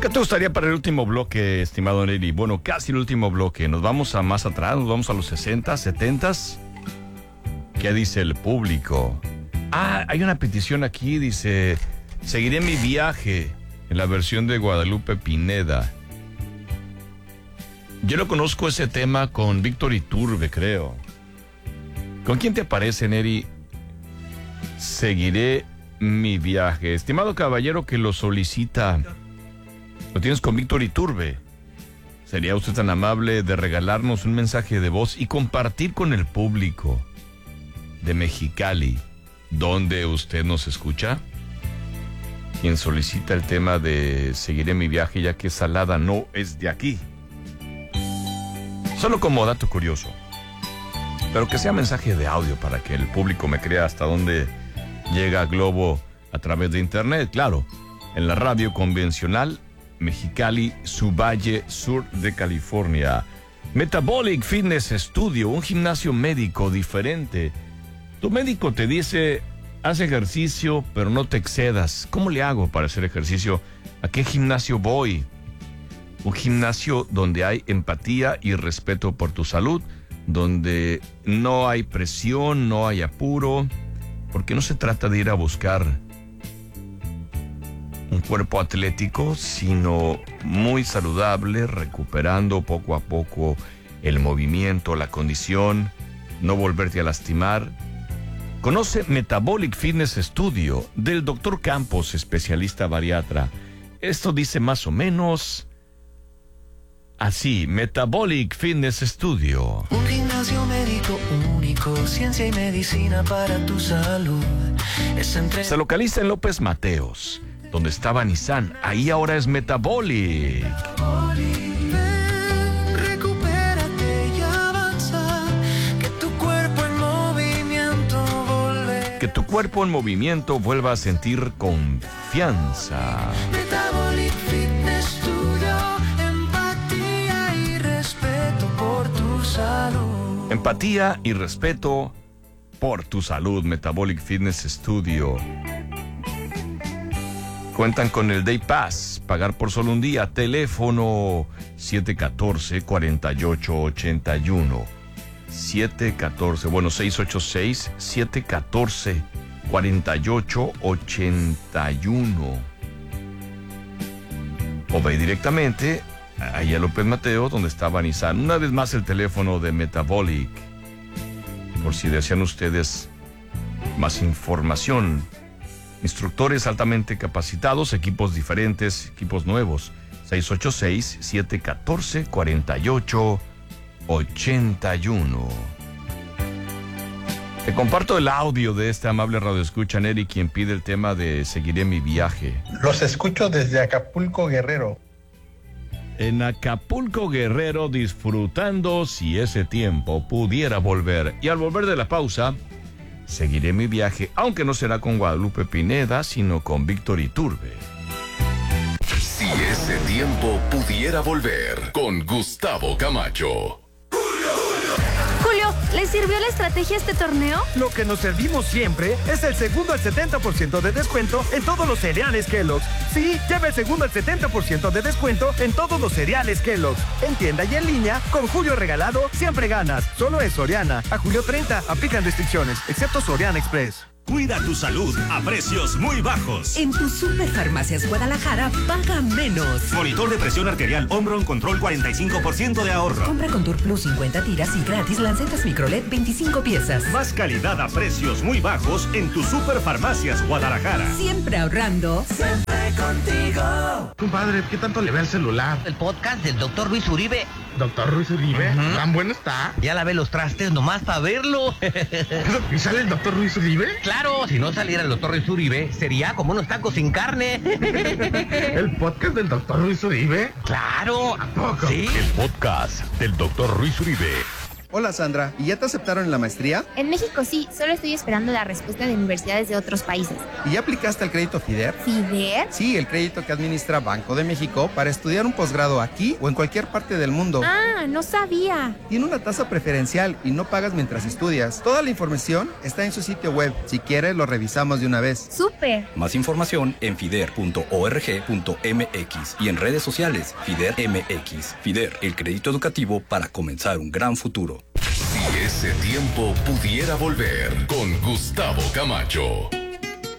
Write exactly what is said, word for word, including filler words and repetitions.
¿Qué te gustaría para el último bloque, estimado Neri? Bueno, casi el último bloque. Nos vamos a más atrás, nos vamos a los sesenta, setenta. ¿Qué dice el público? Ah, hay una petición aquí, dice... Seguiré mi viaje en la versión de Guadalupe Pineda. Yo lo conozco ese tema con Víctor Iturbe, creo. ¿Con quién te parece, Neri? Seguiré mi viaje. Estimado caballero que lo solicita, lo tienes con Víctor Iturbe. ¿Sería usted tan amable de regalarnos un mensaje de voz y compartir con el público de Mexicali, donde usted nos escucha? Quien solicita el tema de Seguiré mi viaje, ya que Salada no es de aquí. Solo como dato curioso, pero que sea mensaje de audio para que el público me crea hasta dónde llega Globo a través de internet. Claro, en la radio convencional, Mexicali, su valle sur de California. Metabolic Fitness Studio, un gimnasio médico diferente. Tu médico te dice, haz ejercicio, pero no te excedas. ¿Cómo le hago para hacer ejercicio? ¿A qué gimnasio voy? Un gimnasio donde hay empatía y respeto por tu salud, donde no hay presión, no hay apuro, porque no se trata de ir a buscar un cuerpo atlético, sino muy saludable, recuperando poco a poco el movimiento, la condición, no volverte a lastimar. Conoce Metabolic Fitness Studio del doctor Campos, especialista bariatra. Esto dice más o menos así: Metabolic Fitness Studio. Un gimnasio médico único, ciencia y medicina para tu salud. Es entre... Se localiza en López Mateos, donde estaba Nissan. Ahí ahora es Metabolic. Metabolic. Ven, recupérate y avanza, que tu cuerpo en movimiento volver. Que tu cuerpo en movimiento vuelva a sentir confianza. Metabolic Fitness Studio, empatía y respeto por tu salud. Empatía y respeto por tu salud. Metabolic Fitness Studio. Cuentan con el Day Pass, pagar por solo un día. Teléfono siete uno cuatro, cuatro ocho ocho uno. siete uno cuatro, bueno, seis ocho seis, siete uno cuatro, cuatro ocho ocho uno. O ve directamente ahí a López Mateo, donde estaba Nissan. Una vez más el teléfono de Metabolic, por si desean ustedes más información. Instructores altamente capacitados, equipos diferentes, equipos nuevos. seis ocho seis, siete uno cuatro, cuatro ocho ocho uno. Te comparto el audio de este amable radioescucha, Neri, quien pide el tema de Seguiré mi viaje. Los escucho desde Acapulco, Guerrero. En Acapulco, Guerrero, disfrutando si ese tiempo pudiera volver. Y al volver de la pausa, seguiré mi viaje, aunque no será con Guadalupe Pineda, sino con Víctor Iturbe. Si ese tiempo pudiera volver, con Gustavo Camacho. Julio, ¿le sirvió la estrategia este torneo? Lo que nos servimos siempre es el segundo al setenta por ciento de descuento en todos los cereales Kellogg's. Sí, lleva el segundo al setenta por ciento de descuento en todos los cereales Kellogg's. En tienda y en línea, con Julio Regalado, siempre ganas. Solo en Soriana. A julio treinta, aplican restricciones, excepto Soriana Express. Cuida tu salud a precios muy bajos. En tu Superfarmacias Guadalajara, paga menos. Monitor de presión arterial Omron Control, cuarenta y cinco por ciento de ahorro. Compra con Tour Plus cincuenta tiras y gratis lancetas Microlet veinticinco piezas. Más calidad a precios muy bajos en tu Superfarmacias Guadalajara. Siempre ahorrando. Siempre contigo. Compadre, ¿qué tanto le ve el celular? El podcast del doctor Luis Uribe. Doctor Luis Uribe, uh-huh. ¿Tan bueno está? Ya lavé los trastes nomás para verlo. ¿Y sale el doctor Luis Uribe? Claro, si no saliera el doctor Luis Uribe, sería como unos tacos sin carne. ¿El podcast del doctor Luis Uribe? Claro. ¿A poco? Sí. El podcast del doctor Luis Uribe. Hola Sandra, ¿y ya te aceptaron en la maestría? En México sí, solo estoy esperando la respuesta de universidades de otros países. ¿Y ya aplicaste al crédito FIDER? ¿FIDER? Sí, el crédito que administra Banco de México para estudiar un posgrado aquí o en cualquier parte del mundo. Ah, no sabía. Tiene una tasa preferencial y no pagas mientras estudias. Toda la información está en su sitio web. Si quieres, lo revisamos de una vez. ¡Súper! Más información en fider punto org punto m x y en redes sociales FIDER M X. FIDER, el crédito educativo para comenzar un gran futuro. Si ese tiempo pudiera volver, con Gustavo Camacho.